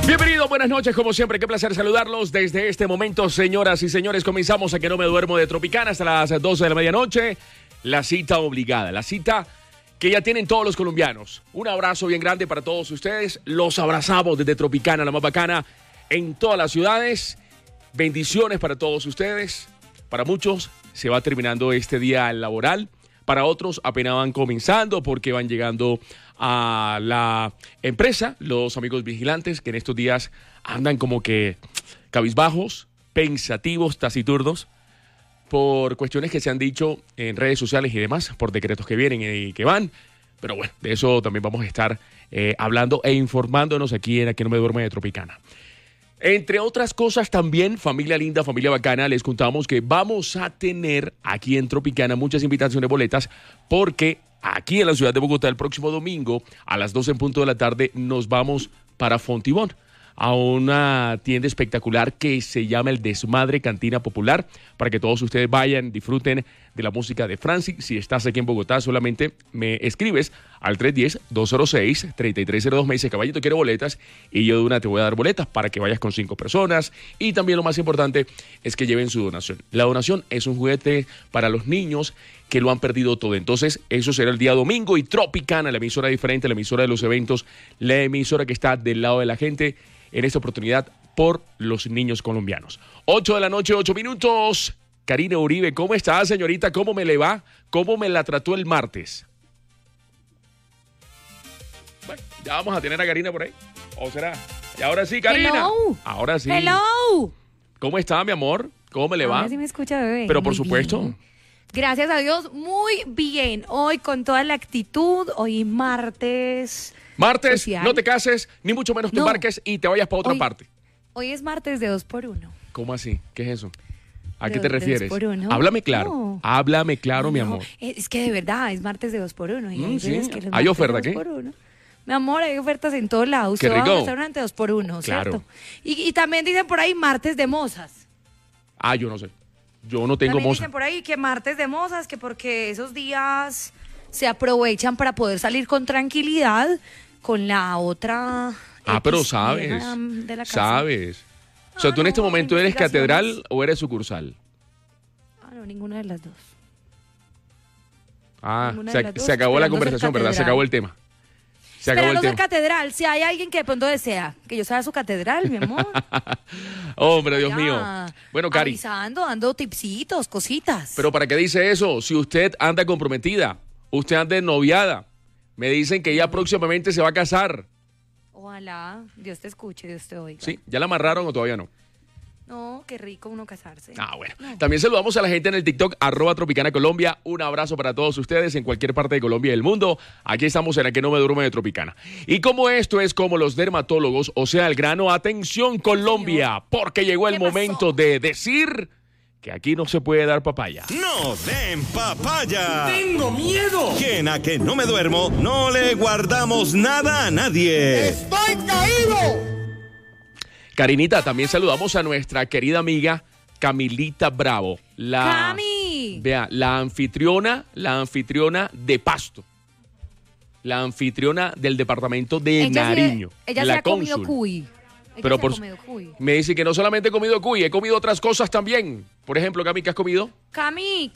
Bienvenidos, buenas noches, como siempre, qué placer saludarlos desde este momento, señoras y señores. Comenzamos a Que No Me Duermo de Tropicana hasta las 12 de la medianoche. La cita obligada, la cita que ya tienen todos los colombianos. Un abrazo bien grande para todos ustedes. Los abrazamos desde Tropicana, la más bacana, en todas las ciudades. Bendiciones para todos ustedes. Para muchos se va terminando este día laboral. Para otros apenas van comenzando porque van llegando a la empresa, los amigos vigilantes que en estos días andan como que cabizbajos, pensativos, taciturnos por cuestiones que se han dicho en redes sociales y demás, por decretos que vienen y que van. Pero bueno, de eso también vamos a estar hablando e informándonos aquí en A Que No Me Duerme de Tropicana. Entre otras cosas también, familia linda, familia bacana, les contamos que vamos a tener aquí en Tropicana muchas invitaciones boletas porque aquí en la ciudad de Bogotá el próximo domingo a las 12 en punto de la tarde nos vamos para Fontibón, a una tienda espectacular que se llama El Desmadre Cantina Popular, para que todos ustedes vayan, disfruten de la música de Francis. Si estás aquí en Bogotá, solamente me escribes al 310-206-3302, me dice, caballito, quiero boletas, y yo de una te voy a dar boletas para que vayas con 5 personas, y también lo más importante es que lleven su donación. La donación es un juguete para los niños que lo han perdido todo. Entonces, eso será el día domingo, y Tropicana, la emisora diferente, la emisora de los eventos, la emisora que está del lado de la gente, en esta oportunidad por los niños colombianos. 8 de la noche, 8 minutos. Karina Uribe, ¿cómo está, señorita? ¿Cómo me le va? ¿Cómo me la trató el martes? Bueno, ya vamos a tener a Karina por ahí. ¿O será? Y ahora sí, Karina. Hello. Ahora sí. Hello. ¿Cómo está, mi amor? ¿Cómo me le va? Ahora sí me escucha, bebé. Pero por Muy supuesto. bien. Gracias a Dios, muy bien. Hoy con toda la actitud, hoy martes. Martes, social. no te cases, ni mucho menos te No. embarques y te vayas para otra parte. Hoy es martes de 2x1. ¿Cómo así? ¿Qué es eso? ¿A De qué te dos- de refieres? 2x1. Háblame claro. No. Háblame claro, mi No, amor. Es que de verdad, es martes de 2x1. Y hay Sí. veces que los ¿Hay martes oferta de aquí? 2x1. Mi amor, hay ofertas en todos lados. Qué Usted va a un rico. restaurante 2x1, Claro. ¿cierto? Y también dicen por ahí martes de mozas. Ah, yo no sé. Yo no tengo También moza. dicen por ahí que martes de mozas, que porque esos días se aprovechan para poder salir con tranquilidad con la otra. Pero X sabes. vieja de la casa. Sabes. O sea, Ah, ¿tú en este no, momento eres investigaciones. catedral o eres sucursal? Ah, no, ninguna de las dos. Ah, Ninguna de las dos, se acabó la esperando ser conversación, ¿verdad? Se catedral. acabó el tema. Se acabó el Esperando ser tema. catedral. Si hay alguien que de pronto desea que yo sea su catedral, mi amor. Hombre, Dios Ya, mío. Bueno, Cari, avisando, dando tipsitos, cositas. ¿pero para qué dice eso? Si usted anda comprometida, usted anda noviada, me dicen que ya próximamente se va a casar. Ojalá Dios te escuche, Dios te oiga. ¿Sí? ¿Ya la amarraron o todavía no? No, qué rico uno casarse. Ah, bueno. También saludamos a la gente en el TikTok, @Tropicana Colombia. Un abrazo para todos ustedes en cualquier parte de Colombia y del mundo. Aquí estamos en A Que No Me Duerme de Tropicana. Y como esto es como los dermatólogos, o sea, el grano, atención Colombia, porque llegó el ¿Qué pasó? momento de decir que aquí no se puede dar papaya. ¡No den papaya! ¡Tengo miedo! Que en A Que No Me Duermo no le guardamos nada a nadie. ¡Estoy caído! Karinita, también saludamos a nuestra querida amiga Camilita Bravo. ¡Cami! Vea, la anfitriona de Pasto. La anfitriona del departamento de Nariño. Ella la se ha comido cónsul. cuy. Ella Pero se por ha comido cuy. me dice que no solamente he comido cuy, he comido otras cosas también. Por ejemplo, Cami, ¿qué has comido? Cami.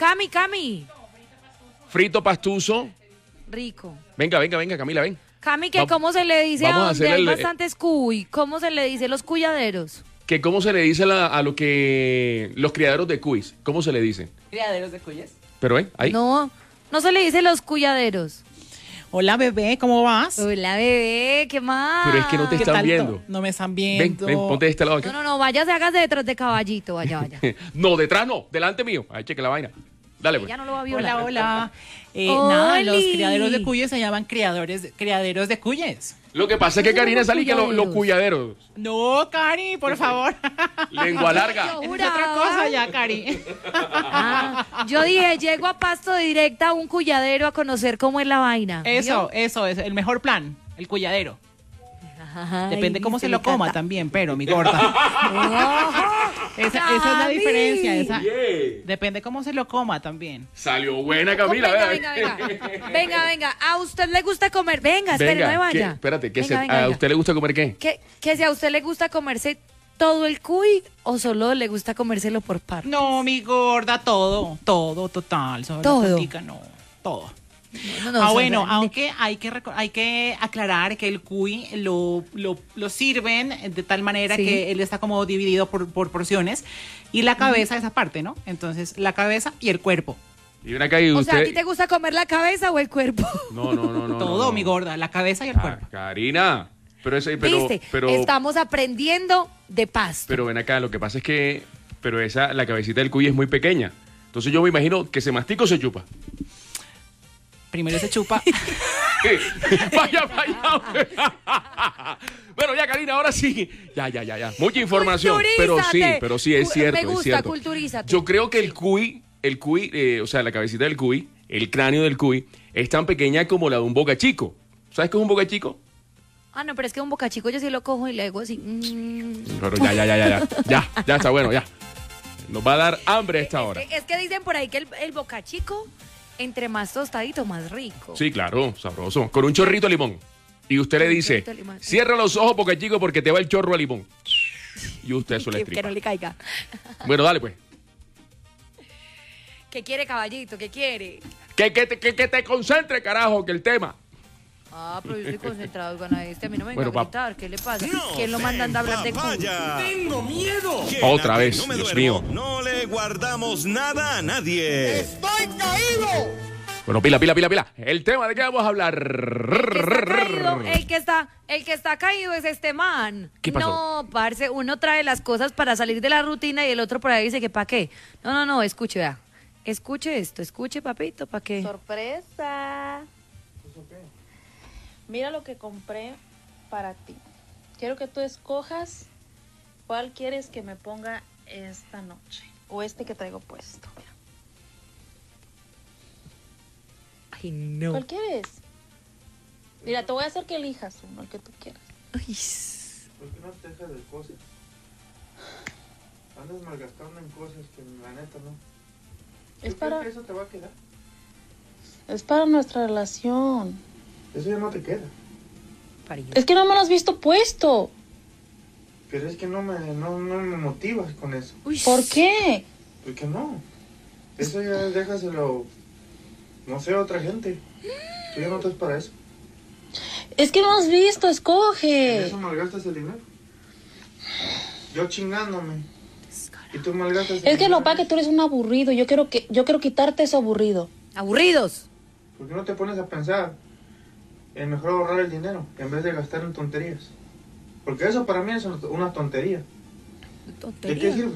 Frito pastuso. Rico. Venga, Camila, ven. Cami, que Va- ¿cómo se le dice vamos a a donde hacer hay el- bastantes cuy? ¿Cómo se le dice los cuyaderos? Que ¿Cómo se le dice a lo que los criaderos de cuis? ¿Cómo se le dice? Criaderos de cuyes. Pero ahí. No se le dice los cuyaderos. Hola, bebé, ¿cómo vas? Hola, bebé, ¿qué más? Pero es que no te ¿Qué están tal viendo. to- No me están Ven, viendo. ponte de este lado acá. No, váyase, hágase detrás de caballito, vaya. No, detrás no, delante mío. Ahí cheque la vaina. Dale, pues. Ella no lo va a violar. Hola. Oli. Nada, los criaderos de cuyes se llaman criaderos de cuyes. Lo que pasa es que Karina sale y que los cuyaderos. No, Cari, por favor. Lengua larga. Yo Es juraba. otra cosa ya, Cari. Yo dije, llego a Pasto directa a un cuyadero a conocer cómo es la vaina. Eso es el mejor plan, el cuyadero. Ajá, Depende ay, cómo se le lo coma canta. también, pero mi gorda. Esa es la diferencia. Bien. Depende cómo se lo coma también. Salió buena, Camila. Venga. ¿A usted le gusta comer? Venga, espere, no me vaya. Espérate, Venga. ¿a usted le gusta comer qué? Que si a usted le gusta comerse todo el cuy o solo le gusta comérselo por partes. No, mi gorda, todo, total. Solo Todo. la puntica, no, todo. No, Bueno, aunque hay que aclarar que el cuy lo sirven de tal manera Sí. que él está como dividido por porciones y la cabeza es aparte, ¿no? Entonces, la cabeza y el cuerpo. Y ven acá y O usted... sea, ¿a ti te gusta comer la cabeza o el cuerpo? No. Todo, no. mi gorda, la cabeza y el cuerpo. Karina, ¿Viste? Estamos aprendiendo de pasto. Pero ven acá, lo que pasa es que... Pero la cabecita del cuy es muy pequeña. Entonces yo me imagino que se mastica o se chupa. Primero se chupa. Vaya. Bueno, ya, Karina, ahora sí. Ya. Mucha información. Pero sí, es cierto. Me gusta, es cierto. culturízate. Yo creo que el cuy, o sea, la cabecita del cuy, el cráneo del cuy, es tan pequeña como la de un boca chico. ¿Sabes qué es un boca chico? Ah, no, pero es que un bocachico yo sí lo cojo y le hago así. Pero ya está bueno, ya. Nos va a dar hambre a esta hora. Es que dicen por ahí que el bocachico, entre más tostadito, más rico. Sí, claro, sabroso. Con un chorrito de limón. Y usted le Con un dice, chorrito de limón. cierra los ojos, boca chico, porque te va el chorro a limón. Y usted eso le Que estripa. no le caiga. Bueno, dale pues. ¿Qué quiere, caballito? ¿Qué quiere? Que te concentre, carajo, que el tema. Ah, pero yo estoy concentrado con este. A mí no me venga Bueno, a gritar. ¿Qué le pasa? ¿Quién lo manda a hablar de cuy? Vaya. ¡Tengo miedo! Otra vez, No me Dios duermo, mío. No le guardamos nada a nadie. ¡Estoy caído! Bueno, pila. El tema de qué vamos a hablar. El que está caído es este man. ¿Qué pasó? No, parce, uno trae las cosas para salir de la rutina y el otro por ahí dice que ¿para qué? No, escuche, vea. Escuche esto, escuche, papito, ¿para qué? Sorpresa. Mira lo que compré para ti. Quiero que tú escojas cuál quieres que me ponga esta noche. O este que traigo puesto. Mira. Ay, no. ¿Cuál quieres? Mira, te voy a hacer que elijas uno, el que tú quieras. Ay, ¿Por qué no te dejas de cosas? Andas malgastando en cosas que la neta no. Es ¿Tú para, crees que eso te va a quedar? es para nuestra relación. Eso ya no te queda. parido. Es que no me lo has visto puesto. Pero es que no me motivas con eso. Uy, ¿Por qué? ¿Por qué no? Eso ya déjaselo, no sé, a otra gente. Tú ya no estás para eso. Es que no has visto, En escoge. eso malgastas el dinero. Yo chingándome. Y tú malgastas el Es que lo dinero. pasa que tú eres un aburrido. Yo quiero quitarte eso aburrido. aburridos. ¿Por qué no te pones a pensar en mejor ahorrar el dinero en vez de gastar en tonterías? Porque eso para mí es una tontería. ¿De Tontería. qué sirve?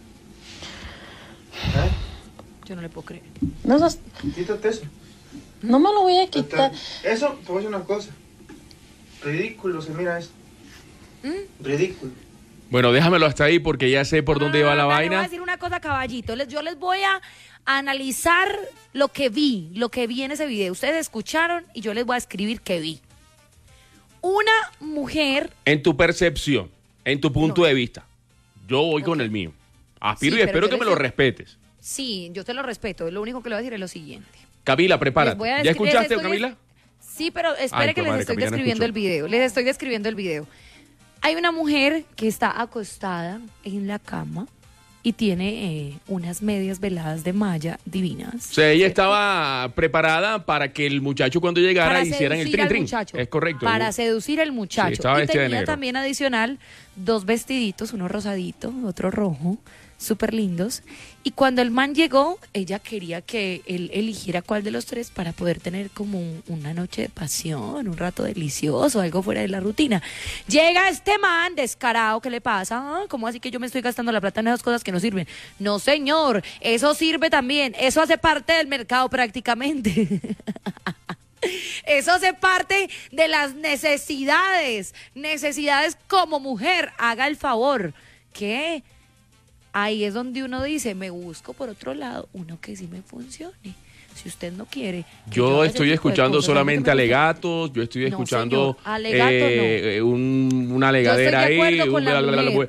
¿Eh? Yo no le puedo creer. No, seas- Quítate eso. no me lo voy a quitar. Eso, te voy a decir una cosa. Ridículo se mira eso. Ridículo. Bueno, déjamelo hasta ahí porque ya sé por dónde va la Le voy a vaina. decir una cosa, caballito. Yo les voy a analizar lo que vi en ese video. Ustedes escucharon y yo les voy a escribir qué vi. Una mujer. En tu percepción, en tu punto de vista. Yo voy con el mío. Aspiro Sí, y pero espero yo que les me lo digo- respetes. Sí, yo te lo respeto. Lo único que le voy a decir es lo siguiente. Camila, prepárate. Les voy a ¿Ya decir- escuchaste, les estoy- Camila? Sí, pero espere Ay, que les comadre, estoy Camila no describiendo escuchó. el video. Les estoy describiendo el video. Hay una mujer que está acostada en la cama y tiene unas medias veladas de malla divinas. O sea, ella estaba preparada para que el muchacho cuando llegara Para hicieran el seducir al trin-trin. muchacho. Es correcto. Para seducir al muchacho. Sí, estaba y vestida de tenía negro. también adicional 2 vestiditos, uno rosadito, otro rojo, súper lindos. Y cuando el man llegó, ella quería que él eligiera cuál de los 3 para poder tener como una noche de pasión, un rato delicioso, algo fuera de la rutina. Llega este man descarado, ¿qué le pasa? Ah, ¿cómo así que yo me estoy gastando la plata en esas cosas que no sirven? No, señor, eso sirve también, eso hace parte del mercado prácticamente. Eso hace parte de las necesidades como mujer, haga el favor, que ahí es donde uno dice, me busco por otro lado uno que sí me funcione. Si usted no quiere. que Yo haga ese estoy tipo de escuchando cosas, solamente a mí no me gusta. alegatos, yo estoy No, escuchando señor, alegato una alegadera Yo estoy de ahí. acuerdo con la mujer.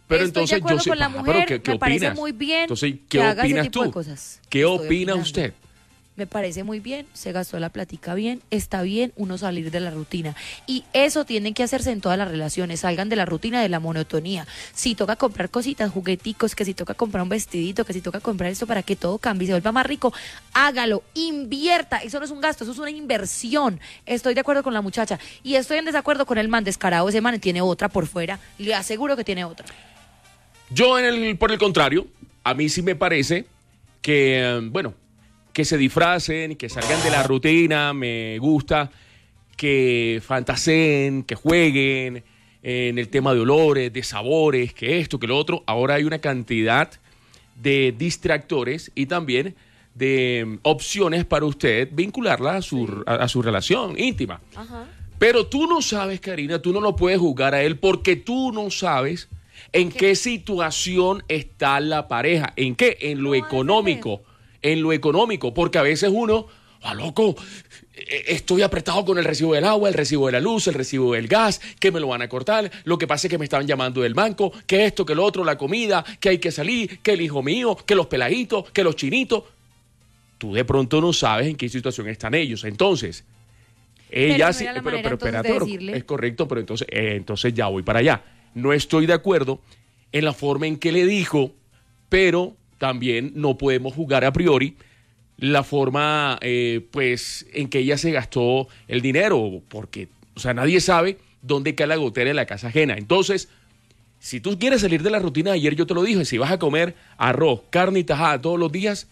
Pero Estoy entonces de acuerdo yo sé, con la pero mujer, ¿qué me parece opinas? muy bien Entonces, que ¿qué haga ese opinas tipo de tú? cosas. ¿Qué Estoy opina opinando. usted? Me parece muy bien, se gastó la platica bien, está bien uno salir de la rutina. Y eso tiene que hacerse en todas las relaciones, salgan de la rutina, de la monotonía. Si toca comprar cositas, jugueticos, que si toca comprar un vestidito, que si toca comprar esto para que todo cambie y se vuelva más rico, hágalo, invierta. Eso no es un gasto, eso es una inversión. Estoy de acuerdo con la muchacha y estoy en desacuerdo con el man descarado. Ese man tiene otra por fuera, le aseguro que tiene otra. Yo, por el contrario, a mí sí me parece que, bueno, que se disfracen, que salgan de la rutina, me gusta, que fantaseen, que jueguen en el tema de olores, de sabores, que esto, que lo otro. Ahora hay una cantidad de distractores y también de opciones para usted vincularla a su relación íntima. Ajá. Pero tú no sabes, Karina, tú no lo puedes juzgar a él porque tú no sabes en qué situación está la pareja, en qué, en lo económico. En lo económico, porque a veces uno, loco, estoy apretado con el recibo del agua, el recibo de la luz, el recibo del gas, que me lo van a cortar, lo que pasa es que me estaban llamando del banco, que esto, que lo otro, la comida, que hay que salir, que el hijo mío, que los peladitos, que los chinitos. Tú de pronto no sabes en qué situación están ellos. Entonces, ella sí, pero espérate, es correcto, pero entonces ya voy para allá. No estoy de acuerdo en la forma en que le dijo, pero también no podemos juzgar a priori la forma pues en que ella se gastó el dinero, porque, o sea, nadie sabe dónde cae la gotera en la casa ajena. Entonces, si tú quieres salir de la rutina, ayer yo te lo dije, si vas a comer arroz, carne y tajada todos los días,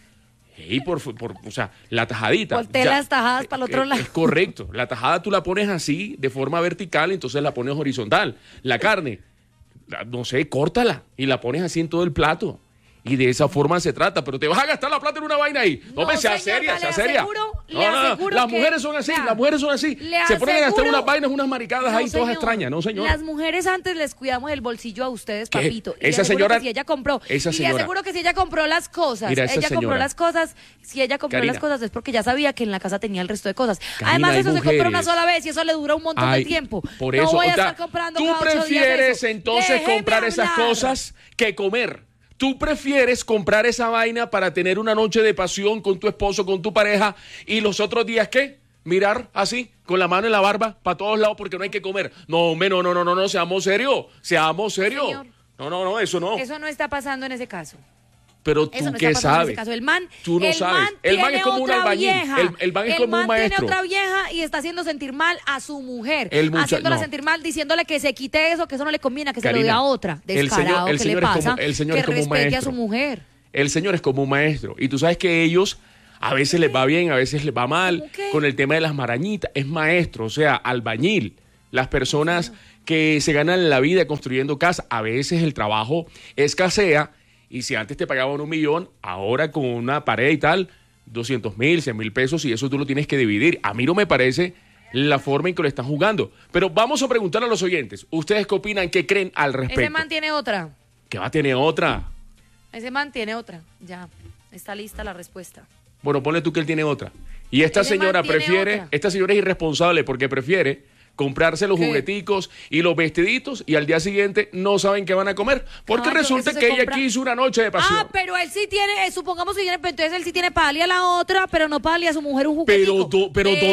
o sea, la tajadita. Voltea las tajadas para el otro lado. Es correcto, la tajada tú la pones así, de forma vertical, entonces la pones horizontal. La carne, no sé, córtala y la pones así en todo el plato. Y de esa forma se trata, pero te vas a gastar la plata en una vaina ahí. No, sea seria, sea seria. No. Las mujeres son así, las mujeres son así. Se ponen a gastar unas vainas, unas maricadas ahí, todas extrañas, ¿no, señor? Las mujeres antes les cuidamos el bolsillo a ustedes, ¿Qué? papito. Y Esa señora, si ella compró, esa y señora, le aseguro que si ella compró las cosas, mira, si ella compró las cosas es porque ya sabía que en la casa tenía el resto de cosas. Karina, además, eso se mujeres. compra una sola vez y eso le dura un montón de tiempo. Por eso, no voy a estar comprando tú cada 8 días prefieres eso. entonces Déjeme comprar esas hablar. cosas que comer. Tú prefieres comprar esa vaina para tener una noche de pasión con tu esposo, con tu pareja, y los otros días, ¿qué? Mirar así, con la mano en la barba, para todos lados, porque no hay que comer. No, hombre, no, seamos serios. Señor. No, eso no. Eso no está pasando en ese caso. Pero tú Eso no qué está pasando en sabes. ese caso. El man, Tú no sabes. El man es como un albañil. El man es como un maestro. Tiene otra vieja y está haciendo sentir mal a su mujer. no. Haciéndola sentir mal, diciéndole que se quite eso, que eso no le conviene, que Karina, se lo dé a otra. Descarado, el ¿qué señor le es pasa? como- el señor que es como un respete a maestro. su mujer. El señor es como un maestro. Y tú sabes que ellos a veces les va bien, a veces les va mal. ¿Cómo qué? Con el tema de las marañitas. Es maestro, o sea, albañil. Las personas que se ganan la vida construyendo casas, a veces el trabajo escasea. Y si antes te pagaban 1 millón, ahora con una pared y tal, 200,000, 100,000 pesos, y eso tú lo tienes que dividir. A mí no me parece la forma en que lo están jugando. Pero vamos a preguntar a los oyentes. ¿Ustedes qué opinan? ¿Qué creen al respecto? Ese man tiene otra. ¿Qué va a tener otra? Ese man tiene otra. Ya. Está lista la respuesta. Bueno, ponle tú que él tiene otra. Y esta Ese man señora tiene prefiere, otra. esta señora es irresponsable porque prefiere comprarse los ¿Qué? jugueticos y los vestiditos y al día siguiente no saben qué van a comer. Porque Caballo, resulta eso se que ella compra. quiso una noche de pasión. Ah, pero él sí tiene, supongamos que tiene, pero entonces él sí tiene para darle a la otra, pero no para darle a su mujer un juguetico. Pero